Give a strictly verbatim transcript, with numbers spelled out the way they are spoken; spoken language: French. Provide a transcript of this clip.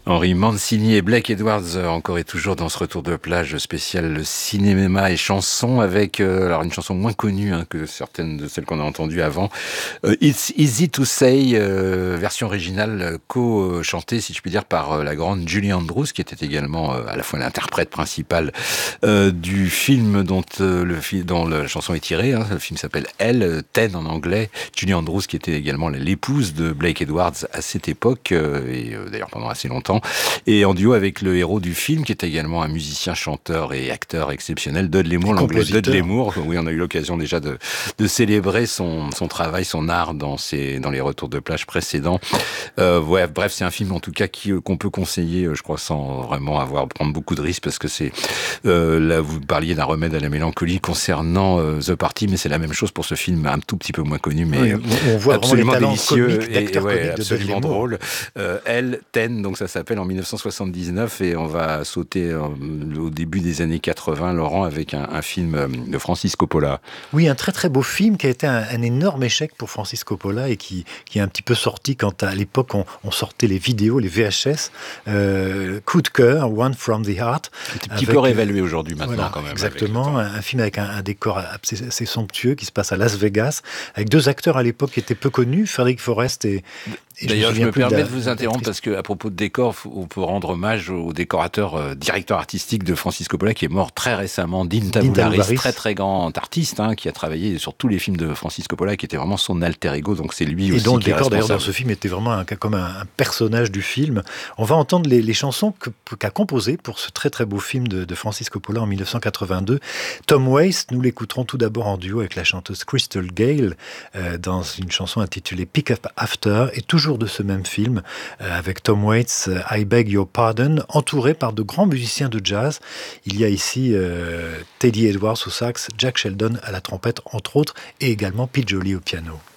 Henry Mancini et Blake Edwards, encore et toujours dans ce retour de plage spécial cinéma et chansons, avec euh, alors une chanson moins connue hein, que certaines de celles qu'on a entendues avant. Euh, It's Easy to Say, euh, version originale co-chantée, si je puis dire, par euh, la grande Julie Andrews, qui était également euh, à la fois l'interprète principale euh, du film dont, euh, le, dont la chanson est tirée. Hein. Le film s'appelle Elle, Ten en anglais. Julie Andrews, qui était également l'épouse de Blake Edwards à cette époque, euh, et euh, d'ailleurs pendant assez longtemps. Et en duo avec le héros du film, qui est également un musicien, chanteur et acteur exceptionnel, Dudley Moore, l'anglais Dudley Moore. Oui, on a eu l'occasion déjà de, de célébrer son, son travail, son art dans, ses, dans les retours de plage précédents. Euh, ouais, bref, c'est un film en tout cas qui, qu'on peut conseiller, je crois, sans vraiment avoir prendre beaucoup de risques, parce que c'est euh, là vous parliez d'un remède à la mélancolie concernant euh, The Party, mais c'est la même chose pour ce film un tout petit peu moins connu, mais oui, on voit absolument délicieux et, et ouais, absolument drôle. Euh, Elle, Ten, donc ça s'appelle en dix-neuf cent soixante-dix-neuf, et on va sauter euh, au début des années quatre-vingts, Laurent, avec un, un film de Francis Coppola. Oui, un très très beau film qui a été un, un énorme échec pour Francis Coppola et qui, qui est un petit peu sorti quand à l'époque on, on sortait les vidéos, les V H S. Euh, Coup de cœur, One from the Heart. Un petit avec, peu réévalué aujourd'hui maintenant voilà, quand même. Exactement, un, un film avec un, un décor assez, assez somptueux qui se passe à Las Vegas, avec deux acteurs à l'époque qui étaient peu connus, Frederick Forrest et... Et D'ailleurs, je me, je me permets de vous interrompre parce qu'à propos de décor, on peut rendre hommage au décorateur, euh, directeur artistique de Francis Coppola, qui est mort très récemment, Dean Tavoularis, très très grand artiste, hein, qui a travaillé sur tous les films de Francis Coppola, qui était vraiment son alter ego, donc c'est lui et aussi dont le qui est décor d'ailleurs responsable. dans ce film était vraiment un, comme un, un personnage du film. On va entendre les, les chansons que, qu'a composées pour ce très très beau film de, de Francis Coppola en dix-neuf cent quatre-vingt-deux. Tom Waits, nous l'écouterons tout d'abord en duo avec la chanteuse Crystal Gale, euh, dans une chanson intitulée Pick Up After, et toujours de ce même film, avec Tom Waits, I Beg Your Pardon, entouré par de grands musiciens de jazz. Il y a ici euh, Teddy Edwards au sax, Jack Sheldon à la trompette, entre autres, et également Pete Jolly au piano.